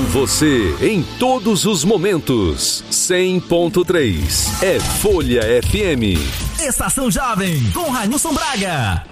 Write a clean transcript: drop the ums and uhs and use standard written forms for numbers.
Você em todos os momentos. 100.3 é Folha FM. Estação Jovem com Railson Braga.